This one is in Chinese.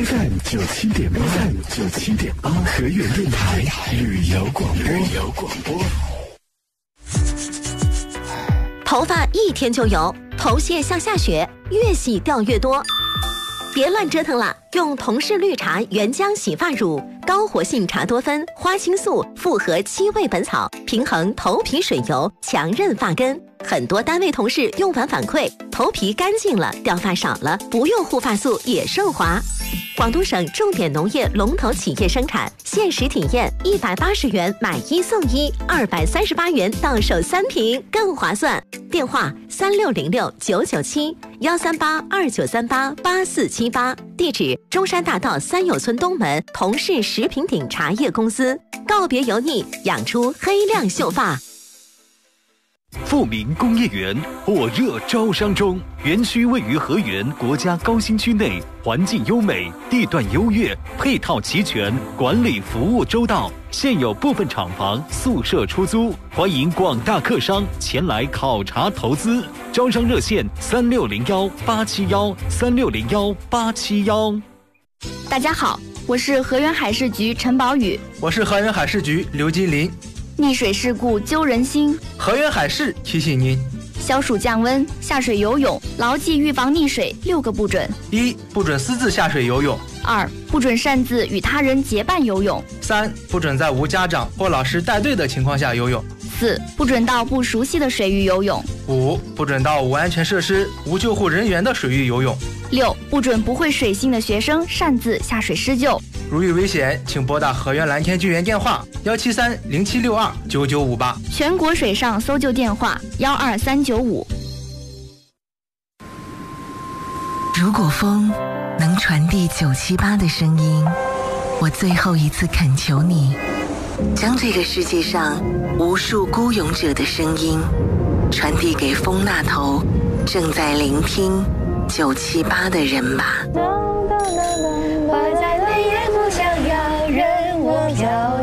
FM 97.8，河源电台旅游广播。 头发一天就油，头屑像下雪，越洗掉越多。别乱折腾了，用同氏绿茶原浆洗发乳，高活性茶多酚、花青素复合7味本草，平衡头皮水油，强韧发根。很多单位同事用完反馈，头皮干净了，掉发少了，不用护发素也顺滑。广东省重点农业龙头企业生产，限时体验180元买1送1，238元到手3瓶，更划算。电话3606-997，13829388478，地址中山大道三友村东门同氏食品鼎茶叶公司。告别油腻，养出黑亮秀发。 富民工业园火热招商中，园区位于河源国家高新区内，环境优美，地段优越，配套齐全，管理服务周到。现有部分厂房宿舍出租，欢迎广大客商前来考察投资。招商热线3601-871，3601-871。 大家好，我是河源海事局陈宝宇， 我是河源海事局刘金林。 溺水事故揪人心， 河源海事提醒您： 消暑降温，下水游泳牢记预防溺水6个不准 ：1. 不准私自下水游泳 ；2. 不准擅自与他人结伴游泳 ；3. 不准在无家长或老师带队的情况下游泳 ；4. 不准到不熟悉的水域游泳 ；5. 不准到无安全设施、无救护人员的水域游泳 ；6. 不准不会水性的学生擅自下水施救。 如遇危险，请拨打河源蓝天救援电话17307629958， 全国水上搜救电话12395。 如果风能传递978的声音，我最后一次恳求你，将这个世界上无数孤勇者的声音传递给风那头正在聆听978的人吧。 花在泪眼不想要人，我要